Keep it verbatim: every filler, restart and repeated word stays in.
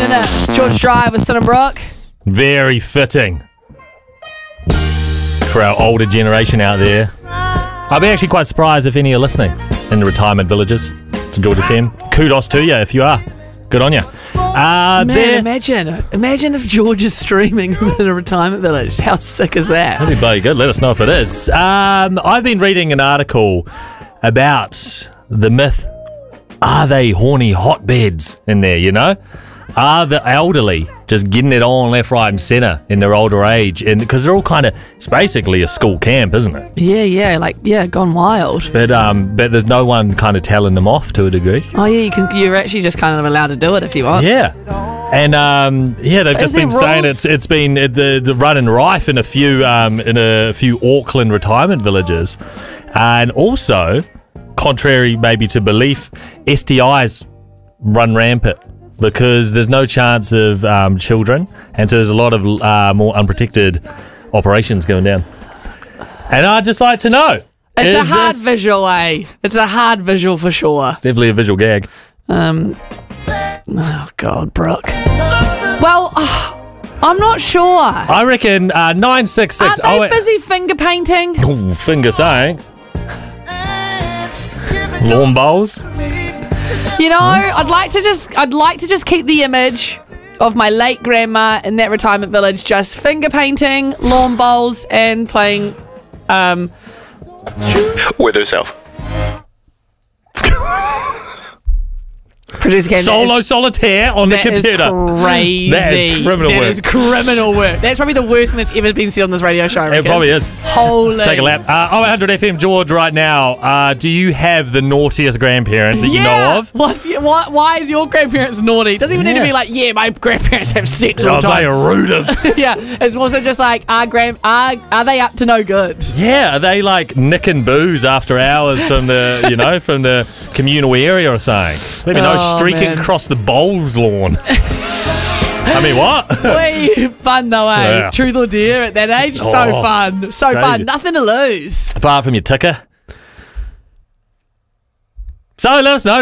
isn't it? It's George Drive with Sin and Brooke. Very fitting for our older generation out there. I'd be actually quite surprised if any are listening in the retirement villages to George F M. Kudos to you if you are. Good on you. Uh, Man, there, imagine. Imagine if George is streaming in a retirement village. How sick is that? that'd be bloody good. Let us know if it is. Um, I've been reading an article about the myth. Are they horny hotbeds in there, you know? Are the elderly just getting it on left, right and centre in their older age? And because they're all kind of, it's basically a school camp, isn't it? Yeah, yeah, like, yeah, gone wild. But um, but there's no one kind of telling them off to a degree. Oh, yeah, you can, you're actually just kind of allowed to do it if you want. Yeah. And um, yeah, they've Is just there been saying rules? it's it's been uh, the, the running rife in a few um, in a few Auckland retirement villages, and also, contrary maybe to belief, S T Is run rampant because there's no chance of um, children, and so there's a lot of uh, more unprotected operations going down. And I'd just like to know. It's is a hard this- visual, eh? It's a hard visual for sure. It's definitely a visual gag. Um, oh, God, Brooke. Well, uh, I'm not sure. I reckon uh, nine six six. Aren't they busy finger painting? Ooh, finger saying. Lawn bowls. You know, I'd like to just, I'd like to just keep the image of my late grandma in that retirement village, just finger painting, lawn bowls, and playing. Um, with herself. Producer Cam, Solo solitaire on the that computer. is crazy. That is criminal That work. is criminal work. That's probably the worst thing that's ever been said on this radio show. I It reckon. probably is. Holy. Take a lap. Uh, oh one hundred F M, George, right now. Uh, do you have the naughtiest grandparent that you yeah. know of? What's your, why, why is your grandparents naughty? Doesn't even need to Yeah. be like, yeah, my grandparents have sex all Oh, the they time. are ruders. Yeah, it's also just like, are grand, are, are they up to no good? Yeah, are they like nicking booze after hours from the, you know, from the communal area or something? Let me know, Oh, streaking man. across the bowls lawn. I mean, what? Way fun though, eh? Yeah. Truth or dare at that age, so Oh, fun, so crazy. fun, nothing to lose. Apart from your ticker. So let us know.